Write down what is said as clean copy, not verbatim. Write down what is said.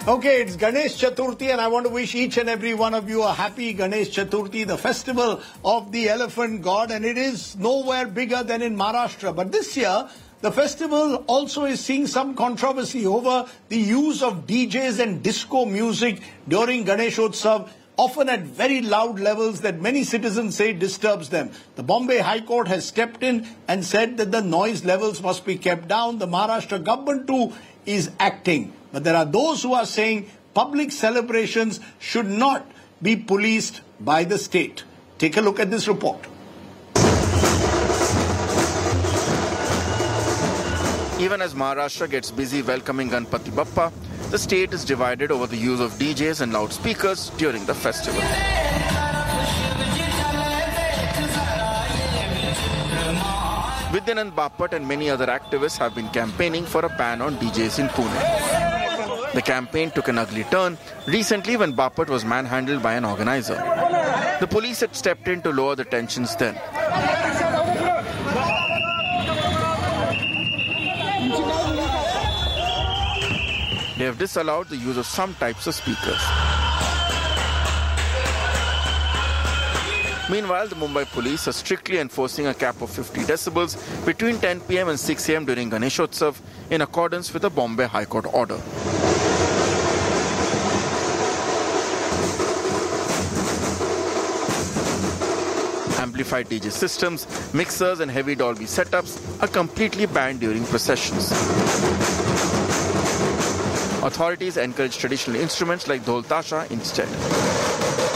Okay, it's Ganesh Chaturthi and I want to wish each and every one of you a happy Ganesh Chaturthi, the festival of the elephant god, and it is nowhere bigger than in Maharashtra. But this year, the festival also is seeing some controversy over the use of DJs and disco music during Ganeshotsav, often at very loud levels that many citizens say disturbs them. The Bombay High Court has stepped in and said that the noise levels must be kept down. The Maharashtra government too is acting. But there are those who are saying public celebrations should not be policed by the state. Take a look at this report. Even as Maharashtra gets busy welcoming Ganpati Bappa, the state is divided over the use of DJs and loudspeakers during the festival. Vidyanand Bapat and many other activists have been campaigning for a ban on DJs in Pune. The campaign took an ugly turn recently when Bapat was manhandled by an organizer. The police had stepped in to lower the tensions then. They have disallowed the use of some types of speakers. Meanwhile, the Mumbai police are strictly enforcing a cap of 50 decibels between 10 p.m. and 6 a.m. during Ganeshotsav in accordance with a Bombay High Court order. Amplified DJ systems, mixers and heavy Dolby setups are completely banned during processions. Authorities encourage traditional instruments like dhol tasha instead.